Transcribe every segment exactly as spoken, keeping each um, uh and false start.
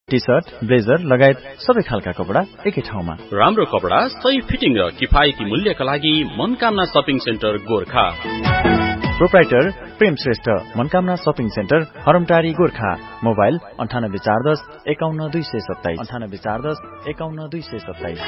T short, blazer लगायत सबै खालका कपडा एकै ठाउँमा। राम्रो कपडा, सही फिटिङ र किफायती मूल्यका लागि Manakamana shopping centre Gorkha. Proprietor प्रेम Shrestha, Manakamana shopping centre, हरमटारी Gorkha. Mobile अन्ठानब्बे चार दस एकाउन्न दुई सय सत्ताइस अन्ठानब्बे चार दस एकाउन्न दुई सय सत्ताइस।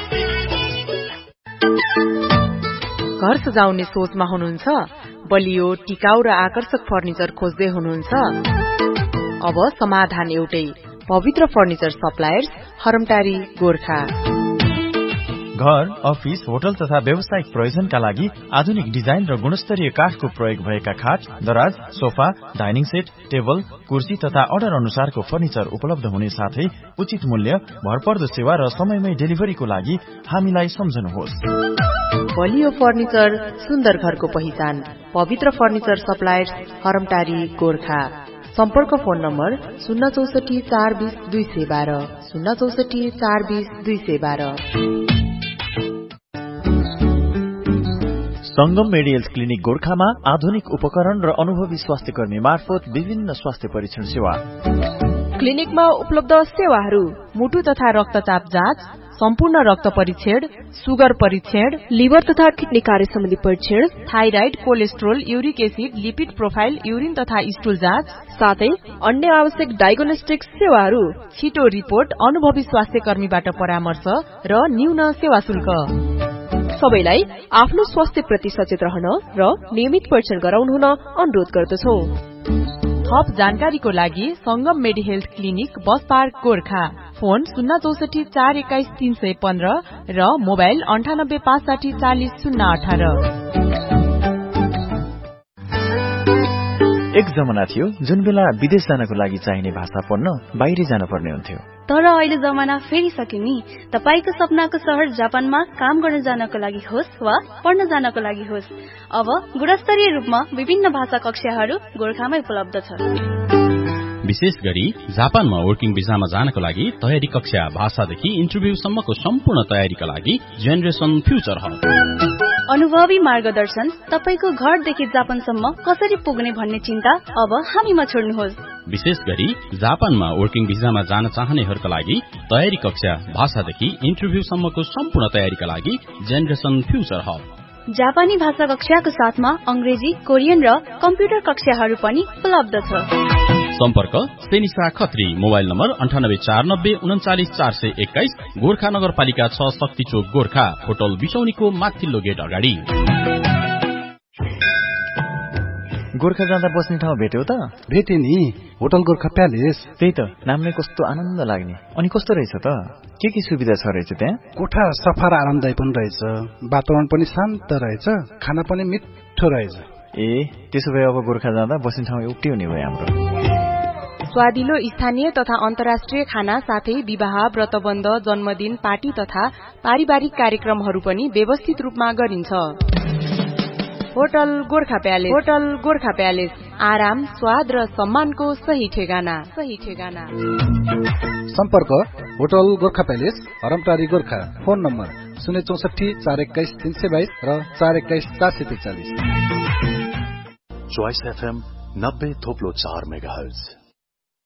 घर सजाउने सोचमा हुनुहुन्छ? बलियो, टिकाउ र आकर्षक फर्निचर खोज्दै हुनुहुन्छ? अब समाधान एउटै, पवित्र फर्निचर सप्लायर्स, हरमटारी गोर्खा। घर, अफिस, होटल तथा व्यावसायिक प्रयोजनका लागि आधुनिक डिजाइन र गुणस्तरीय काठको प्रयोग भएका खाट, दराज, सोफा, डाइनिङ सेट, टेबल, कुर्सी तथा अर्डर अनुसारको फर्निचर उपलब्ध हुने साथै उचित मूल्य, भरपर्दो सेवा र समयमै डेलिभरीको लागि हामीलाई सम्झनुहोस्। बलियो फर्निचर, सुन्दर घरको पहिचान, पवित्र फर्निचर सप्लायर्स, हरमटारी गोर्खा। सम्पर्क फोन नम्बर शून्य चौसठी चार बीस दुई सय बाह्र शून्य चौसठी चार बीस दुई सय बाह्र। संगम मेडिकल क्लिनिक गोर्खामा आधुनिक उपकरण र अनुभवी स्वास्थ्य कर्मी मार्फत विभिन्न स्वास्थ्य परीक्षण सेवा। क्लिनिकमा उपलब्ध सेवाहरू: मुटु तथा रक्तचाप जाँच, सम्पूर्ण रक्त परीक्षण, सुगर परीक्षण, लिभर तथा किडनी कार्य सम्बन्धी परीक्षण, thyroid, cholesterol, uric acid, lipid profile, urine तथा स्टुल जाँच, साथै अन्य आवश्यक डायग्नोस्टिक सेवाहरू। छिटो रिपोर्ट, अनुभवी स्वास्थ्य कर्मीबाट परामर्श र न्यून सेवा शुल्क। सबैलाई आफ्नो स्वास्थ्य प्रति सचेत रहन र नियमित परीक्षण गराउनु हुन अनुरोध गर्दछौ। थप जानकारीको लागि संगम मेडी health clinic, bus park Gorkha. Phone शून्य चौसठी चार एक्काइस तीन सय पन्ध्र र मोबाइल अन्ठानब्बे पाँच साठी चालिस शून्य अठार। एक जमाना थियो जुन बेला विदेश जानको लागि चाहिने भाषा पढ्न बाहिर जान पर्ने हुन्थ्यो। तर अहिले जमाना फेरिसक्यो नि। तपाईको सपनाको शहर जापानमा काम गर्न जानको लागि होस् वा पढ्न जानको लागि होस्, अब गुणस्तरीय रूपमा विभिन्न भाषा कक्षाहरू गोर्खामै उपलब्ध छ। विशेष गरी जापानमा वर्किङ भिजामा जानको लागि तयारी कक्षा, भाषादेखि इन्टरभ्यूसम्मको सम्पूर्ण तयारीका लागि जेनरेसन फ्युचर हब। अनुभवी मार्गदर्शन, तपाईको घरदेखि जापानसम्म कसरी पुग्ने भन्ने चिन्ता अब हामीमा छोड्नुहोस्। विशेष गरी जापानमा वर्किङ भिजामा जान चाहनेहरूका लागि तयारी कक्षा, भाषादेखि इन्टरभ्यूसम्मको सम्पूर्ण तयारीका लागि जेनरेसन फ्युचर हब। जापानी भाषा कक्षाको साथमा अंग्रेजी, कोरियन र कम्प्युटर कक्षाहरू पनि उपलब्ध छ। सम्पर्क सेनिसा खत्री, मोबाइल नम्बर अन्ठानब्बे चार नब्बे उन्चालिस चार सय एक्काइस, गोर्खा नगरपालिका छ, शक्ति चोक गोर्खा, होटल बिसौनीको माथिल्लो गेट अगाडि। गोर्खा जाँदा बस्ने ठाउँ भेट्यौ त? भेटे नि, होटल गोर्खा प्यालेस। त्यही त, नामले कस्तो आनन्द लाग्ने। अनि कस्तो रहेछ त? के के सुविधा छ रहेछ त्यहाँ? कोठा सफा र आरामदायी पनि रहेछ, वातावरण पनि शान्त रहेछ, खाना पनि मिठो रहेछ। ए, त्यसो भए अब गोर्खा जाँदा बस्ने ठाउँ एउटै हुने भयो हाम्रो। स्वादिलो स्थानीय तथा अन्तर्राष्ट्रिय खाना साथै विवाह, व्रतबन्ध, जन्मदिन, पार्टी तथा पारिवारिक कार्यक्रमहरू पनि व्यवस्थित रूपमा गरिन्छ। Hotel Gorkha palace. Hotel Gorkha palace, आराम, स्वाद र सम्मानको सही ठेगाना। सही ठेगाना। सम्पर्क hotel Gorkha palace, हरमटारी Gorkha. Phone number शून्य चौसठी चार एक्काइस तीन सय बाइस र चार एक्काइस चार सय त्रिचालिस। चोइस एफएम नब्बे थोप्लो चार मेगा हर्ज।